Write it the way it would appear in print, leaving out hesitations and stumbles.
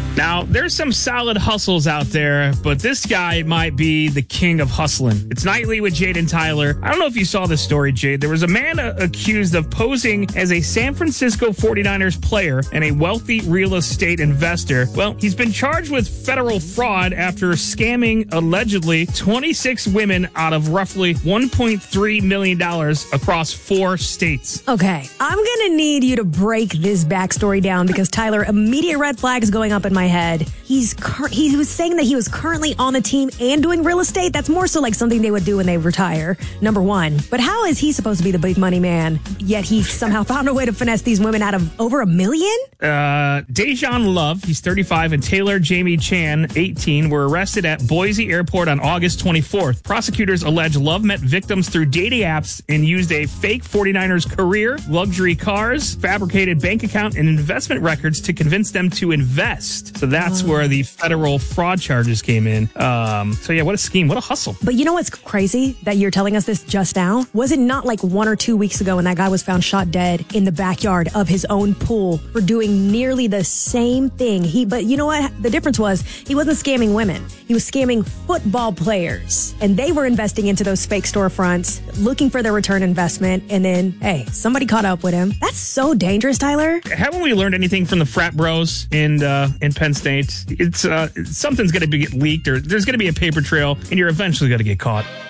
Now, there's some solid hustles out there, but this guy might be the king of hustling. It's Nightly with Jade and Tyler. I don't know if you saw this story, Jade. There was a man accused of posing as a San Francisco 49ers player and a wealthy real estate investor. Well, he's been charged with federal fraud after scamming allegedly 26 women out of roughly $1.3 million across 4 states. Okay, I'm going to need you to break this backstory down because, Tyler, immediate red flags going up in my head. He was saying that he was currently on the team and doing real estate. That's more so like something they would do when they retire, number one. But how is he supposed to be the big money man, yet he somehow found a way to finesse these women out of over $1 million? Dejan Love, he's 35, and Taylor Jamie Chan, 18, were arrested at Boise Airport on August 24th. Prosecutors allege Love met victims through dating apps and used a fake 49ers career, luxury cars, fabricated bank account, and investment records to convince them to invest. So that's where the federal fraud charges came in. So yeah, what a scheme. What a hustle. But you know what's crazy that you're telling us this just now? Was it not like 1 or 2 weeks ago when that guy was found shot dead in the backyard of his own pool for doing nearly the same thing? But you know what? The difference was he wasn't scamming women. He was scamming football players. And they were investing into those fake storefronts, looking for their return investment. And then, hey, somebody caught up with him. That's so dangerous, Tyler. Haven't we learned anything from the frat bros in Penn State? It's something's going to get leaked, or there's going to be a paper trail, and you're eventually going to get caught.